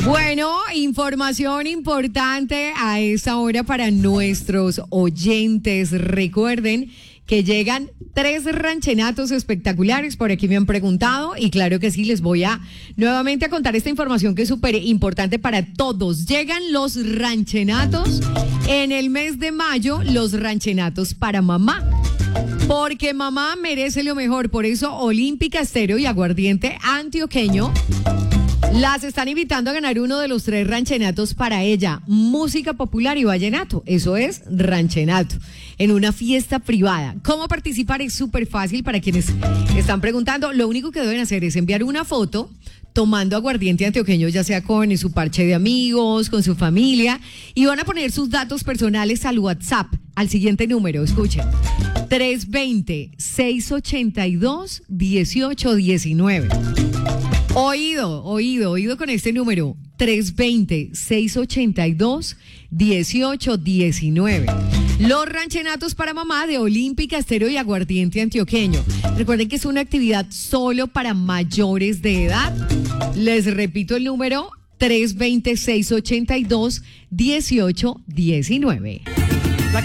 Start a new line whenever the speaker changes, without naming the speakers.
Bueno, información importante a esta hora para nuestros oyentes. Recuerden que llegan 3 ranchenatos espectaculares, por aquí me han preguntado, y claro que sí, les voy a nuevamente a contar esta información que es súper importante para todos. Llegan los ranchenatos en el mes de mayo, los ranchenatos para mamá. Porque mamá merece lo mejor, por eso Olímpica Estéreo y Aguardiente Antioqueño las están invitando a ganar uno de los 3 ranchenatos para ella. Música popular y vallenato, eso es ranchenato, en una fiesta privada. ¿Cómo participar? Es súper fácil para quienes están preguntando. Lo único que deben hacer es enviar una foto tomando aguardiente antioqueño, ya sea con su parche de amigos, con su familia, y van a poner sus datos personales al WhatsApp, al siguiente número, escuchen, 320-682-1819. Oído con este número, 320-682-1819. Los ranchenatos para mamá de Olímpica Estéreo y Aguardiente Antioqueño. Recuerden que es una actividad solo para mayores de edad. Les repito el número, 320-682-1819.